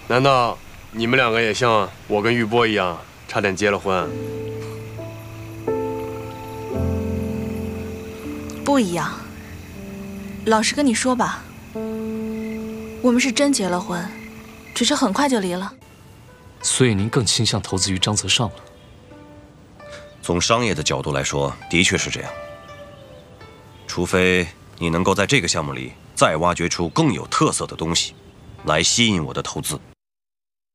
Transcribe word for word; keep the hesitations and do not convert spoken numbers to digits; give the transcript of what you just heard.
难道你们两个也像我跟玉波一样，差点结了婚？ 不一样。老实跟你说吧，我们是真结了婚，只是很快就离了。 所以您更倾向投资于张泽尚了？ 从商业的角度来说，的确是这样。除非你能够在这个项目里再挖掘出更有特色的东西，来吸引我的投资。